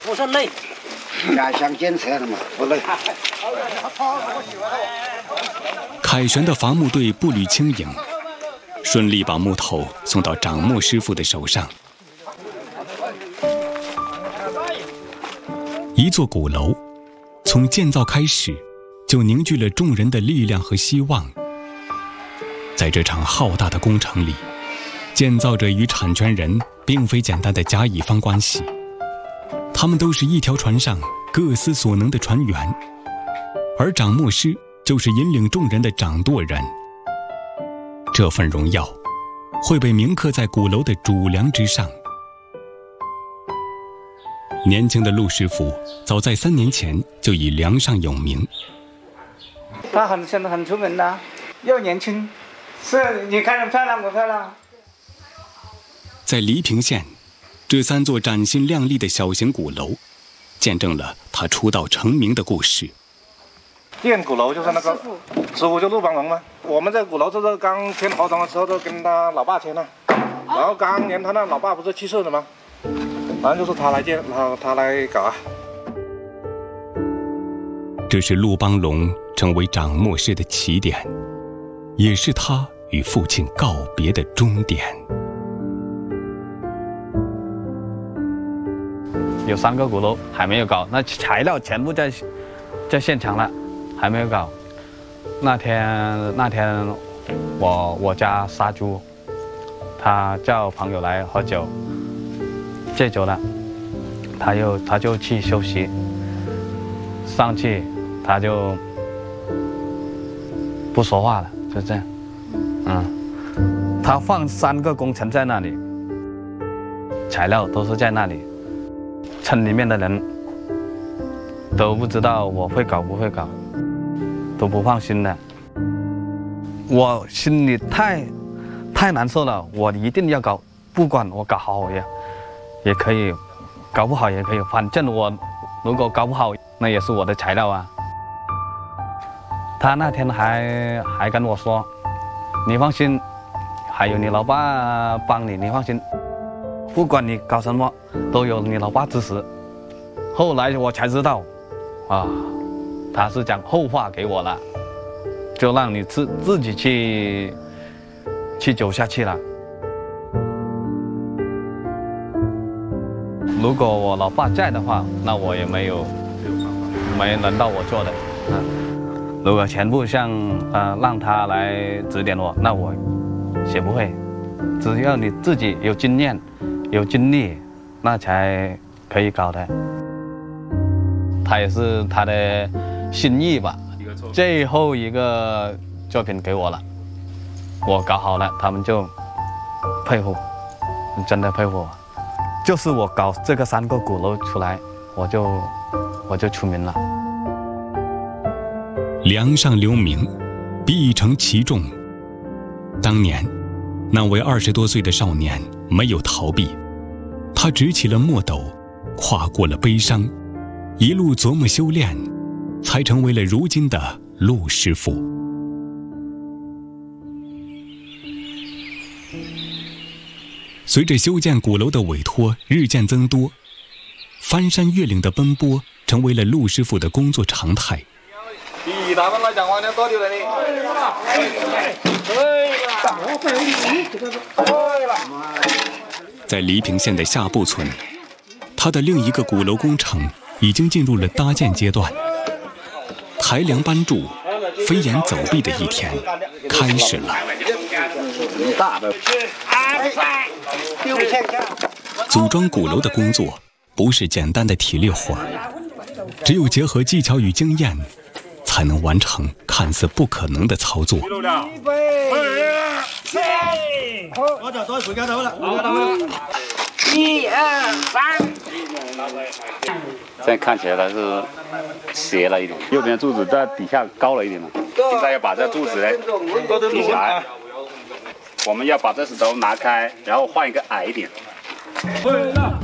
我说累， 家乡建设的嘛，不累。 凯旋的伐木队步履轻盈，顺利把木头送到掌木师傅的手上。一座鼓楼，从建造开始，就凝聚了众人的力量和希望。在这场浩大的工程里，建造者与产权人并非简单的甲乙方关系，他们都是一条船上各司所能的船员，而掌木师就是引领众人的掌舵人。这份荣耀会被铭刻在鼓楼的主梁之上。年轻的陆师傅早在3年前就以梁上有名。 他现在很出名的，又年轻，是你看着漂亮不漂亮？ 在黎平县，这3座崭新亮丽的小型鼓楼，见证了他出道成名的故事。 建鼓楼就是那个师傅，就陆邦龙嘛。我们这鼓楼就是刚签合同的时候都跟他老爸签了，然后当年他那老爸不是去世了吗？反正就是他来建，他来搞啊。 这是陆邦龙成为掌木师的起点，也是他与父亲告别的终点。 有3个鼓楼还没有搞，那材料全部在现场了，还没有搞。那天我家杀猪，他叫朋友来喝酒，戒酒了，他就去休息，上去他就不说话了，就这样。他放3个工程在那里，材料都是在那里，村里面的人都不知道我会搞不会搞，都不放心的。我心里太难受了，我一定要搞，不管我搞好也可以，搞不好也可以，反正我如果搞不好，那也是我的材料啊。他那天还跟我说，你放心，还有你老爸帮你，你放心，不管你搞什么，都有你老爸支持。后来我才知道，他是讲后话给我了，就让你自己去走下去了。如果我老爸在的话，那我也没轮到我做的。如果全部让他来指点我，那我学不会。只要你自己有经验、有精力，那才可以搞的。他也是他的心意吧。最后一个作品给我了，我搞好了，他们就佩服，真的佩服我。就是我搞这个3个鼓楼出来，我就出名了。 梁上留名，必承其重。当年，那位20多岁的少年没有逃避，他执起了墨斗，跨过了悲伤，一路琢磨修炼，才成为了如今的陆师傅。随着修建鼓楼的委托日渐增多，翻山越岭的奔波成为了陆师傅的工作常态。 比他们来讲话要多久了呢？ 在黎平县的下埠村，他的另一个鼓楼工程已经进入了搭建阶段。抬梁搬柱、飞檐走壁的一天开始了。组装鼓楼的工作不是简单的体力活儿，只有结合技巧与经验，才能完成看似不可能的操作。 我就再回家头了 1、2、3。 这样看起来它是斜了一点，右边柱子在底下高了一点嘛。现在要把这柱子呢提起来，我们要把这石头拿开，然后换一个矮一点。